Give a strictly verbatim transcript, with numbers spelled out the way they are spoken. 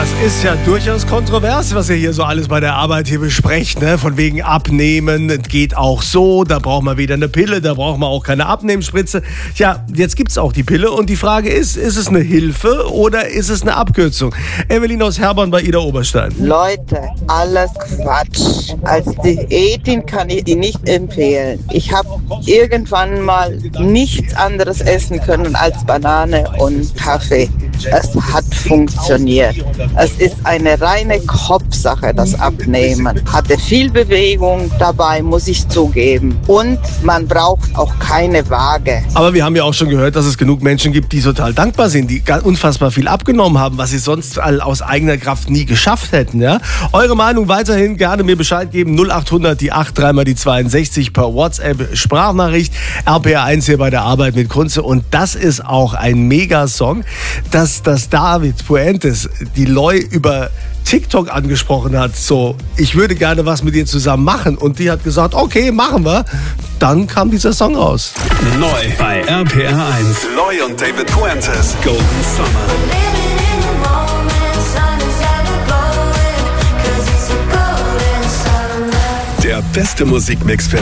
Das ist ja durchaus kontrovers, was ihr hier so alles bei der Arbeit hier besprecht, ne? Von wegen Abnehmen, geht auch so, da braucht man weder eine Pille, da braucht man auch keine Abnehmspritze. Tja, jetzt gibt's auch die Pille und die Frage ist, ist es eine Hilfe oder ist es eine Abkürzung? Evelyn aus Herborn bei Ida Oberstein. Leute, alles Quatsch. Als Diätin kann ich die nicht empfehlen. Ich habe irgendwann mal nichts anderes essen können als Banane und Kaffee. Es hat funktioniert. Es ist eine reine Kopfsache, das Abnehmen. Hatte viel Bewegung dabei, muss ich zugeben. Und man braucht auch keine Waage. Aber wir haben ja auch schon gehört, dass es genug Menschen gibt, die total dankbar sind, die unfassbar viel abgenommen haben, was sie sonst aus eigener Kraft nie geschafft hätten. Ja? Eure Meinung weiterhin gerne mir Bescheid geben. null acht hundert, die acht, dreimal die zweiundsechzig per WhatsApp Sprachnachricht. R P R eins hier bei der Arbeit mit Kunze. Und das ist auch ein Megasong, dass das David Fuentes die Loi über TikTok angesprochen hat. So, ich würde gerne was mit dir zusammen machen. Und die hat gesagt, okay, machen wir. Dann kam dieser Song raus. Neu bei R P R eins. Loi und David Fuentes. Golden Summer. Der beste Musikmix für